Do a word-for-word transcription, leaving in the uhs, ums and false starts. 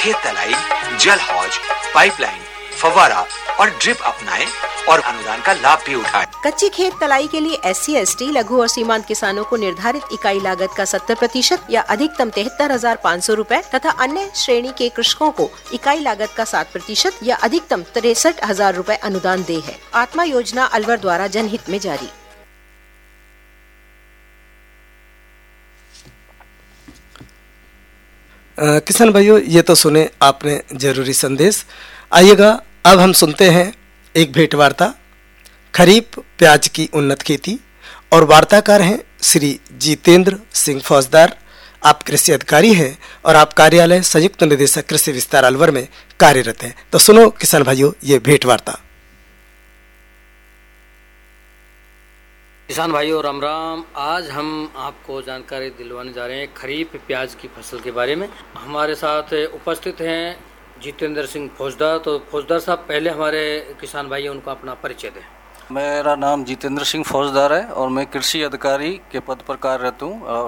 खेत तलाई, जल हौज, पाइपलाइन, फव्वारा और ड्रिप अपनाएं और अनुदान का लाभ भी उठाएं। कच्ची खेत तलाई के लिए एस सी एस टी लघु और सीमांत किसानों को निर्धारित इकाई लागत का सत्तर प्रतिशत या अधिकतम तिहत्तर हजार पाँच सौ रूपए तथा अन्य श्रेणी के कृषकों को इकाई लागत का सात प्रतिशत या अधिकतम तिरसठ हजार रूपए अनुदान दे है। आत्मा योजना अलवर द्वारा जनहित में जारी। आ, किसान भाइयों, ये तो सुने आपने जरूरी संदेश। आइएगा अब हम सुनते हैं एक भेंट वार्ता, खरीफ प्याज की उन्नत खेती, और वार्ताकार हैं श्री जितेंद्र सिंह फौजदार। आप कृषि अधिकारी हैं और आप कार्यालय संयुक्त निदेशक कृषि विस्तार अलवर में कार्यरत हैं। तो सुनो किसान भाइयों ये भेंट वार्ता। किसान भाइयों राम राम। आज हम आपको जानकारी दिलवाने जा रहे हैं खरीफ प्याज की फसल के बारे में। हमारे साथ उपस्थित हैं जितेंद्र सिंह फौजदार। तो फौजदार साहब, पहले हमारे किसान भाई उनको अपना परिचय दें। मेरा नाम जितेंद्र सिंह फौजदार है और मैं कृषि अधिकारी के पद पर कार्यरत हूँ।